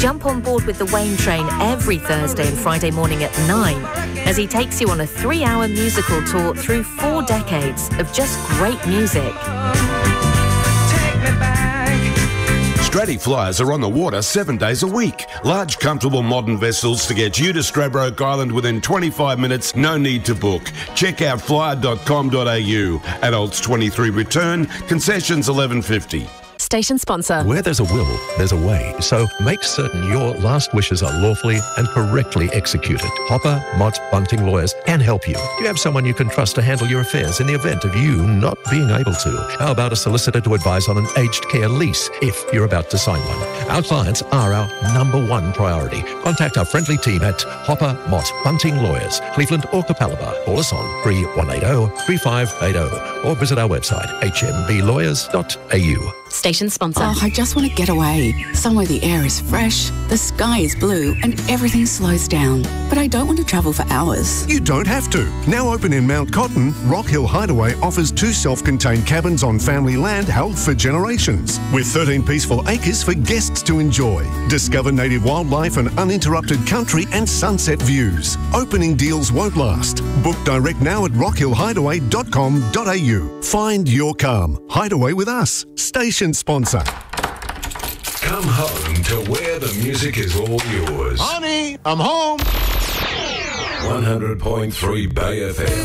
Jump on board with the Wayne Train every Thursday and Friday morning at 9 as he takes you on a 3-hour musical tour through 4 decades of just great music. Stratty Flyers are on the water 7 days a week. Large, comfortable, modern vessels to get you to Stradbroke Island within 25 minutes. No need to book. Check out flyer.com.au. Adults 23 return. Concessions $11.50. Station sponsor. Where there's a will, there's a way. So make certain your last wishes are lawfully and correctly executed. Hopper, Mott, Bunting Lawyers can help you. Do you have someone you can trust to handle your affairs in the event of you not being able to? How about a solicitor to advise on an aged care lease if you're about to sign one? Our clients are our #1 priority. Contact our friendly team at Hopper, Mott, Bunting Lawyers, Cleveland or Capalaba. Call us on 3180-3580 or visit our website hmblawyers.au. Station sponsor. Oh, I just want to get away. Somewhere the air is fresh, the sky is blue, and everything slows down. But I don't want to travel for hours. You don't have to. Now open in Mount Cotton, Rock Hill Hideaway offers 2 self-contained cabins on family land held for generations, with 13 peaceful acres for guests to enjoy. Discover native wildlife and uninterrupted country and sunset views. Opening deals won't last. Book direct now at rockhillhideaway.com.au. Find your calm. Hideaway with us. Station sponsor. Come home to where the music is all yours. Honey, I'm home. 100.3 Bay FM.